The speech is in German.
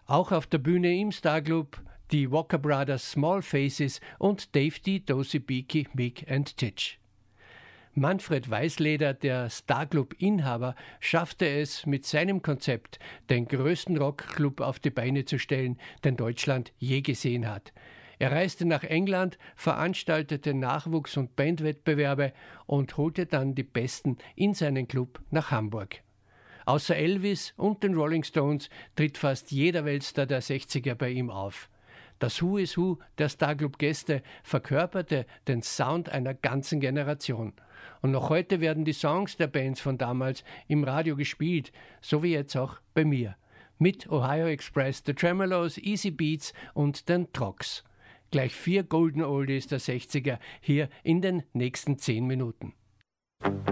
Auch auf der Bühne im Starclub die Walker Brothers Small Faces und Dave D, Dozy Beaky, Mick and Titch. Manfred Weißleder, der Starclub-Inhaber, schaffte es mit seinem Konzept, den größten Rockclub auf die Beine zu stellen, den Deutschland je gesehen hat. Er reiste nach England, veranstaltete Nachwuchs- und Bandwettbewerbe und holte dann die Besten in seinen Club nach Hamburg. Außer Elvis und den Rolling Stones tritt fast jeder Weltstar der 60er bei ihm auf. Das Who is Who der Starclub-Gäste verkörperte den Sound einer ganzen Generation. Und noch heute werden die Songs der Bands von damals im Radio gespielt, so wie jetzt auch bei mir. Mit Ohio Express, The Tremolos, Easy Beats und den Trogs. Gleich 4 Golden Oldies der 60er hier in den nächsten 10 Minuten.